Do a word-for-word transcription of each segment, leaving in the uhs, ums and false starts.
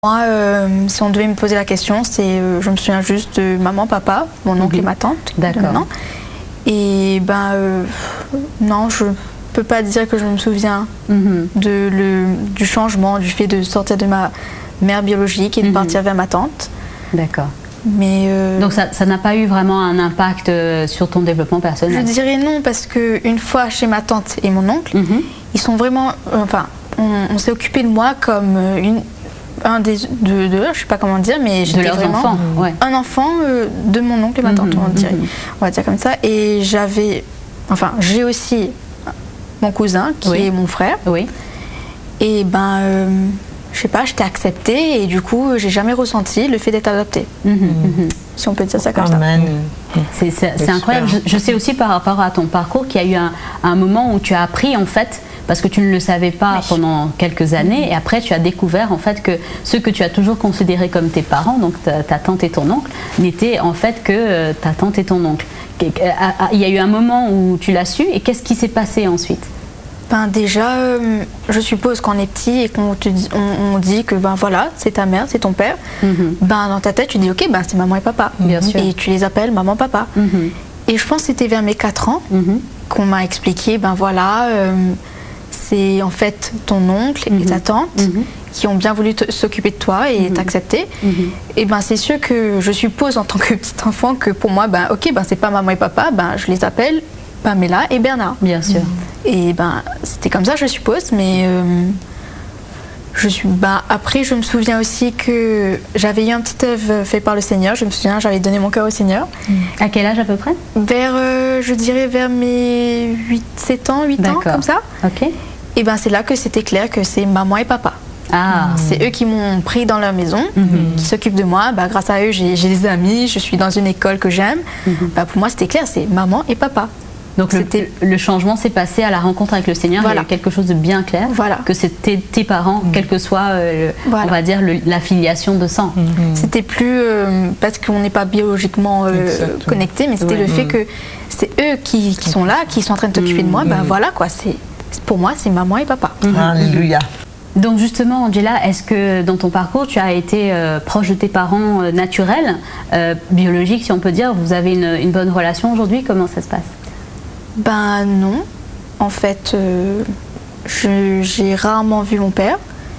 Moi, euh, si on devait me poser la question, c'est, euh, je me souviens juste de maman, papa, mon oncle et ma tante. D'accord. Et ben, euh, non, je peux pas dire que je me souviens Mm-hmm. de, le, du changement, du fait de sortir de ma mère biologique et de Mm-hmm. partir vers ma tante. D'accord. Mais euh, Donc ça ça n'a pas eu vraiment un impact euh, sur ton développement je personnel. dirais non parce que une fois chez ma tante et mon oncle, Mhm. ils sont vraiment, euh, enfin, on, on s'est occupé de moi comme euh, une, un des de, de je sais pas comment dire, mais De j'étais leurs vraiment enfants, ouais. un enfant euh, de mon oncle et ma tante, Mhm, on dirait, mhm. on va dire comme ça. Et j'avais, enfin, j'ai aussi mon cousin qui Oui. est mon frère. Oui. Et ben, euh, je sais pas, j'étais acceptée et du coup, j'ai jamais ressenti le fait d'être adoptée, Mhm, mhm. si on peut dire ça comme ça. Amen. C'est c'est- c'est incroyable. Je, je sais aussi par rapport à ton parcours qu'il y a eu un, un moment où tu as appris en fait, parce que tu ne le savais pas Oui. pendant quelques années, et après tu as découvert en fait que ceux que tu as toujours considérés comme tes parents, donc ta, ta tante et ton oncle, n'étaient en fait que euh, ta tante et ton oncle. Il y a eu un moment où tu l'as su, et qu'est-ce qui s'est passé ensuite? Ben déjà, euh, je suppose qu'on est petit et qu'on te dit, on, on dit que ben voilà, c'est ta mère, c'est ton père. Mhm. Ben dans ta tête, tu dis ok, ben c'est maman et papa. Bien sûr. Et tu les appelles maman, papa. Mhm. Et je pense que c'était vers mes quatre ans Mhm. qu'on m'a expliqué, ben voilà, euh, c'est en fait ton oncle et Mhm. ta tante Mhm. qui ont bien voulu te- s'occuper de toi et t'accepter. Mhm. Et ben c'est sûr que je suppose en tant que petit enfant que pour moi, ben ok, ben c'est pas maman et papa, ben je les appelle Pamela et Bernard. Bien sûr. Et ben c'était comme ça, je suppose, mais euh, je suis. Ben, après, je me souviens aussi que j'avais eu un petit œuvre fait par le Seigneur. Je me souviens, j'avais donné mon cœur au Seigneur. À quel âge à peu près? Vers, euh, je dirais, vers mes huit, sept ans, huit ans, D'accord. comme ça. Ok. Et ben c'est là que c'était clair que c'est maman et papa. Ah. C'est eux qui m'ont pris dans leur maison, Mhm. qui s'occupent de moi. Bah, grâce à eux, j'ai j'ai des amis, je suis dans une école que j'aime. Mhm. Bah, pour moi, c'était clair, c'est maman et papa. Donc le, C'était- le changement s'est passé à la rencontre avec le Seigneur. Voilà. Il y a eu quelque chose de bien clair. Voilà. Que c'était tes parents, quelle que soit, euh, le- Voilà. on va dire, le- la filiation de sang. C'était plus euh, parce qu'on n'est pas biologiquement euh, Exactement. connecté, mais c'était Ouais. le fait que c'est eux qui, qui sont là, qui sont en train de s'occuper de moi. Ben voilà quoi, c'est pour moi, c'est maman et papa. Alléluia. Donc justement, Angela, est-ce que dans ton parcours, tu as été euh, proche de tes parents euh, naturels, euh, biologiques, si on peut dire? Vous avez une, une bonne relation aujourd'hui? Comment ça se passe? Ben non, en fait, euh, je- j'ai rarement vu mon père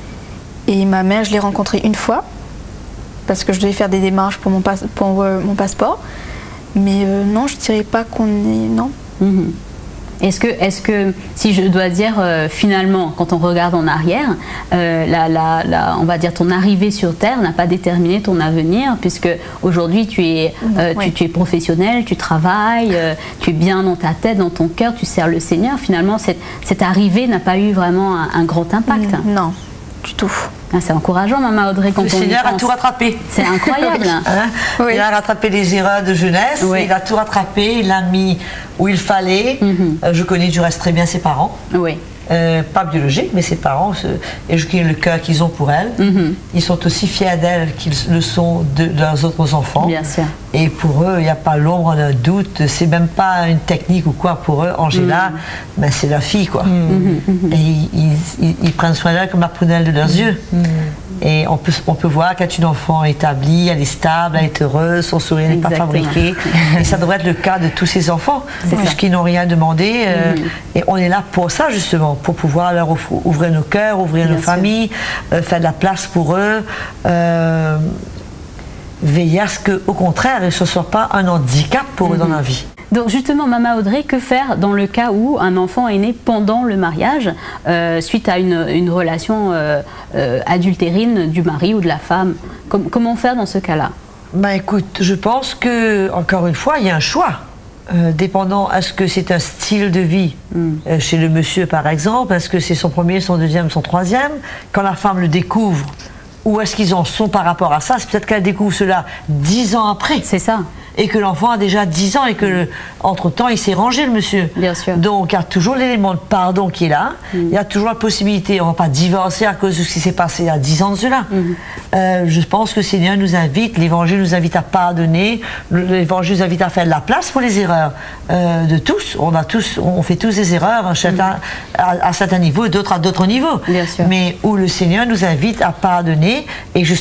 et ma mère, je l'ai rencontrée une fois parce que je devais faire des démarches pour mon, passe- pour, euh, mon passeport. Mais euh, non, je dirais pas qu'on est non. Mhm. Est-ce que, est-ce que, si je dois dire euh, finalement, quand on regarde en arrière, euh, la, la, la- on va dire ton arrivée sur Terre n'a pas déterminé ton avenir, puisque aujourd'hui tu es, euh, Oui. tu, tu es professionnel, tu travailles, euh, tu es bien dans ta tête, dans ton cœur, tu sers le Seigneur. Finalement, cette, cette arrivée n'a pas eu vraiment un, un grand impact. Non, du tout. Ah, c'est encourageant, maman Audrey, quand Le on y Seigneur a pense. tout rattrapé. C'est incroyable. Hein? Oui. Il a rattrapé les erreurs de jeunesse, Oui. il a tout rattrapé, il l'a mis où il fallait. Mhm. Euh, je connais du reste très bien ses parents, Oui. Euh, pas biologiques, mais ses parents, ce- et je connais le cœur qu'ils ont pour elle. Mhm. Ils sont aussi fiers d'elle qu'ils le sont de, de leurs autres enfants. Bien sûr. Et pour eux, il n'y a pas l'ombre d'un doute, c'est même pas une technique ou quoi pour eux. Angela, ben, c'est leur fille, quoi. Et ils, ils- ils- ils prennent soin d'elle comme la prunelle de leurs yeux. Et on peut, on peut voir qu'elle est une enfant établie, elle est stable, elle est heureuse, son sourire n'est pas Exactement. fabriqué. Et ça devrait être le cas de tous ces enfants, puisqu'ils n'ont rien demandé. euh, Et on est là pour ça, justement, pour pouvoir leur offre- ouvrir nos cœurs, ouvrir Bien nos sûr. familles, euh, faire de la place pour eux. euh, veiller à ce qu'au contraire, ce ne soit pas un handicap pour eux dans la vie. Donc justement, Maman Audrey, que faire dans le cas où un enfant est né pendant le mariage, euh, suite à une, une relation euh, euh, adultérine du mari ou de la femme? Com- Comment faire dans ce cas-là? Ben écoute, je pense que, encore une fois, il y a un choix. Euh, dépendant, est-ce que c'est un style de vie euh, chez le monsieur par exemple, est-ce que c'est son premier, son deuxième, son troisième, quand la femme le découvre, où est-ce qu'ils en sont par rapport à ça? C'est peut-être qu'elle découvre cela dix ans après. C'est ça. et que l'enfant a déjà dix ans et que, entre-temps, il s'est rangé, le monsieur. Bien sûr. Donc, il y a toujours l'élément de pardon qui est là. Mm. Il y a toujours la possibilité, on ne va pas divorcer à cause de ce qui s'est passé il y a dix ans de cela. Mm. Euh, je pense que le Seigneur nous invite, l'Évangile nous invite à pardonner, l'Évangile nous invite à faire de la place pour les erreurs euh, de tous. On a tous, on fait tous des erreurs, hein, chacun mm. à, à certains niveaux et d'autres à d'autres niveaux. Bien sûr. Mais où le Seigneur nous invite à pardonner et